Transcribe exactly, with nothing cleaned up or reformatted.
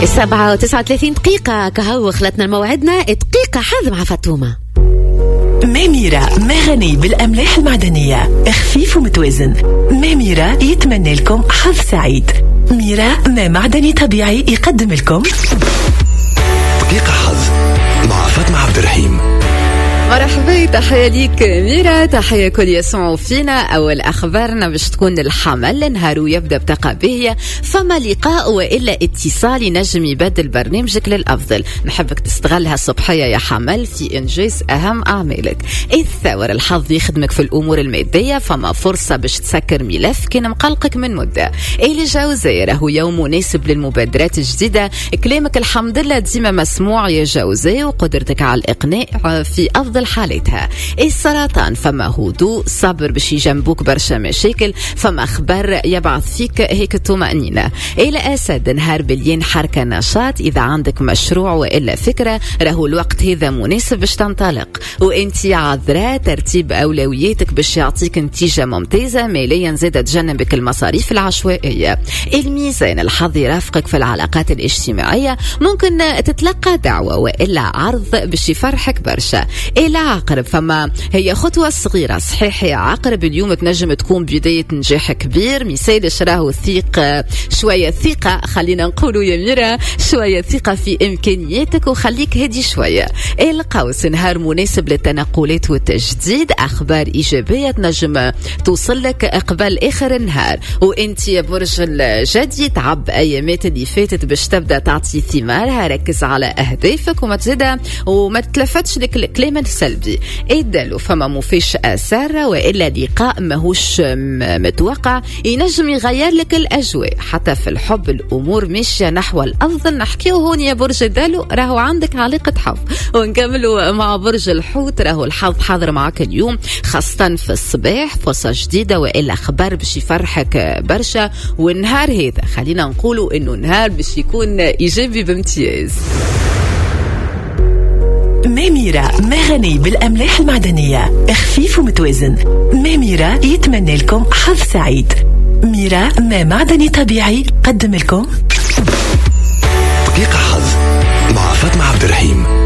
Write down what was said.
سبعة وتسعة وثلاثين دقيقة كهو خلتنا موعدنا دقيقة حظ مع فاطمة. ماميرا ما غني بالأملاح المعدنية، خفيف ومتوازن. ماميرا يتمنى لكم حظ سعيد. ميرا ما معدني طبيعي يقدم لكم دقيقة حظ مع فاطمة عبد الرحيم. مرحبا، تحية ليك ميرا، تحية كل يسمعوا فينا. أول أخبارنا باش تكون الحمل نهارو يبدأ بطاقة باهية، فما لقاء وإلا اتصال ينجم يبدل برنامجك للأفضل. نحبك تستغلها الصبحية يا حمل في إنجاز أهم أعمالك. الثور الحظ يخدمك في الأمور المادية، فما فرصة باش تسكر ملف كان مقلقك من مدة. اللي جوزي راهو يوم مناسب للمبادرات الجديدة، كلامك الحمد لله ديما مسموع يا جوزي، وقدرتك على الإقناع في أفضل حالتها. السرطان فما هدوء صبر باش يجنبوك برشا مشاكل، فما خبر يبعث فيك هيك الطمأنينة. إلى أسد نهار بليين حركة نشاط، إذا عندك مشروع وإلا فكرة راهو الوقت هذا مناسب باش تنطلق. وإنتي عذراء ترتيب أولوياتك باش يعطيك نتيجة ممتازة، ماليا زادت تجنبك المصاريف العشوائية. الميزان الحظ يرافقك في العلاقات الاجتماعية، ممكن تتلقى دعوة وإلا عرض باش يفرحك برشا. العقرب فما هي خطوة صغيرة صحيح يا عقرب، اليوم تنجم تكون بداية نجاح كبير، مثالش راهو ثيق شوية ثقة، خلينا نقولوا يا ميرا شوية ثقة في إمكانياتك وخليك هدي شوية. القوس نهار مناسب للتنقلات والتجديد، أخبار إيجابية تنجم توصل لك قبل آخر النهار. وإنت يا برج الجدي تعب أيامات اللي فاتت باش تبدأ تعطي ثمارها، ركز على أهدافك وما تزيد وما تتلفتش لك الكلام السلبي. الدلو فما مفيش أثار وإلا لقاء ماهوش متوقع ينجم يغير لك الأجواء. حتى في الحب الأمور ماشية نحو الأفضل. نحكيه هون يا برج الدلو راهو عندك علاقة حب. ونكملوا مع برج الحوت، راهو الحظ حاضر معك اليوم خاصة في الصباح، فرصة جديدة وإلا خبر باش يفرحك برشا. والنهار هذا خلينا نقولوا إنه نهار باش يكون إيجابي بامتياز. ماميرا ما غني بالأملاح المعدنية، خفيف ومتوازن. ماميرا يتمنى لكم حظ سعيد. ميرا ما معدني طبيعي قدم لكم دقيقة حظ مع فاطمة عبد الرحيم.